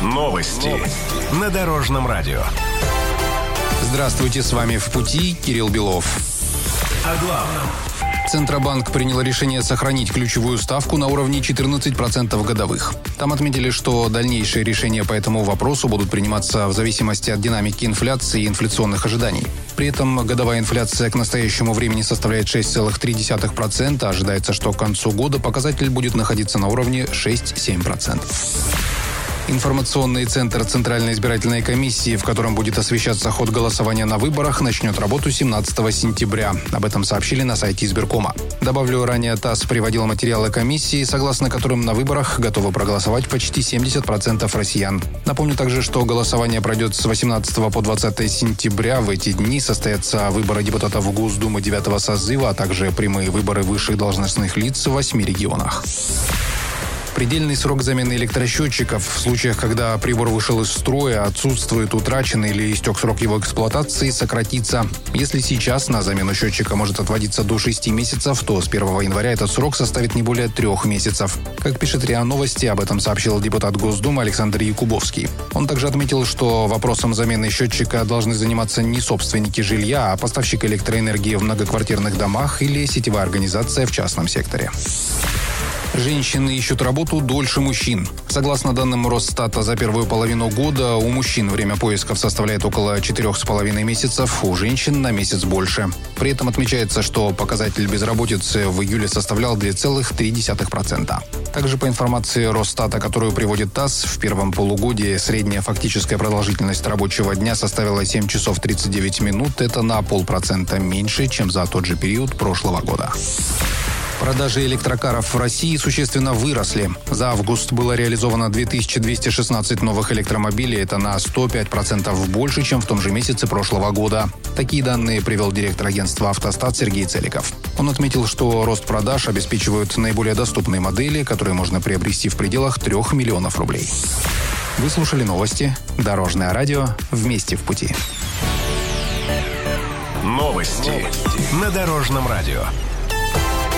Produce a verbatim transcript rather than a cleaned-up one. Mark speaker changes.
Speaker 1: Новости на Дорожном радио.
Speaker 2: Здравствуйте, с вами «В пути» Кирилл Белов.
Speaker 1: О главном.
Speaker 2: Центробанк принял решение сохранить ключевую ставку на уровне четырнадцать процентов годовых. Там отметили, что дальнейшие решения по этому вопросу будут приниматься в зависимости от динамики инфляции и инфляционных ожиданий. При этом годовая инфляция к настоящему времени составляет шесть целых три десятых процента. Ожидается, что к концу года показатель будет находиться на уровне шесть-семь процентов. Информационный центр Центральной избирательной комиссии, в котором будет освещаться ход голосования на выборах, начнет работу семнадцатого сентября. Об этом сообщили на сайте избиркома. Добавлю, ранее ТАСС приводил материалы комиссии, согласно которым на выборах готовы проголосовать почти семьдесят процентов россиян. Напомню также, что голосование пройдет с восемнадцатого по двадцатое сентября. В эти дни состоятся выборы депутатов Госдумы девятого созыва, а также прямые выборы высших должностных лиц в восьми регионах. Предельный срок замены электросчетчиков в случаях, когда прибор вышел из строя, отсутствует, утрачен или истек срок его эксплуатации, сократится. Если сейчас на замену счетчика может отводиться до шести месяцев, то с первого января этот срок составит не более трех месяцев. Как пишет РИА Новости, об этом сообщил депутат Госдумы Александр Якубовский. Он также отметил, что вопросом замены счетчика должны заниматься не собственники жилья, а поставщик электроэнергии в многоквартирных домах или сетевая организация в частном секторе. Женщины ищут работу дольше мужчин. Согласно данным Росстата, за первую половину года у мужчин время поисков составляет около четырех с половиной месяцев, у женщин на месяц больше. При этом отмечается, что показатель безработицы в июле составлял два целых три десятых процента. Также по информации Росстата, которую приводит ТАСС, в первом полугодии средняя фактическая продолжительность рабочего дня составила семь часов тридцать девять минут. Это на полпроцента меньше, чем за тот же период прошлого года. Продажи электрокаров в России существенно выросли. За август было реализовано две тысячи двести шестнадцать новых электромобилей. Это на сто пять процентов больше, чем в том же месяце прошлого года. Такие данные привел директор агентства «Автостат» Сергей Целиков. Он отметил, что рост продаж обеспечивают наиболее доступные модели, которые можно приобрести в пределах трех миллионов рублей. Вы слушали новости. Дорожное радио. Вместе в пути.
Speaker 1: Новости на Дорожном радио.